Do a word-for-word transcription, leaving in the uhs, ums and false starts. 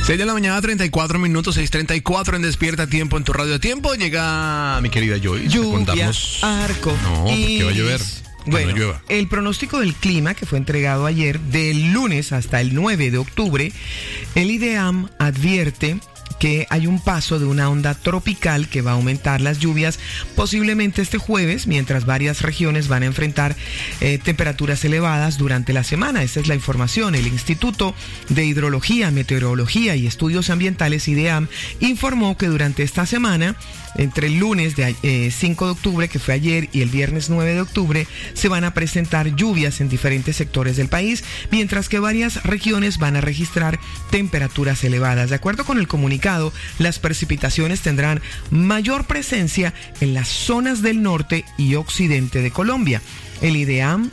seis de la mañana, treinta y cuatro minutos, seis treinta y cuatro en Despierta Tiempo en tu radio Tiempo. Llega mi querida Joyce. Lluvia, arco. No, porque va a llover. Bueno, no el pronóstico del clima que fue entregado ayer, del lunes hasta el nueve de octubre, el IDEAM advierte que hay un paso de una onda tropical que va a aumentar las lluvias posiblemente este jueves, mientras varias regiones van a enfrentar eh, temperaturas elevadas durante la semana. Esa es la información. El Instituto de Hidrología, Meteorología y Estudios Ambientales, IDEAM, informó que durante esta semana, entre el lunes de, eh, cinco de octubre, que fue ayer, y el viernes nueve de octubre, se van a presentar lluvias en diferentes sectores del país, mientras que varias regiones van a registrar temperaturas elevadas. De acuerdo con el comunicado, las precipitaciones tendrán mayor presencia en las zonas del norte y occidente de Colombia. El IDEAM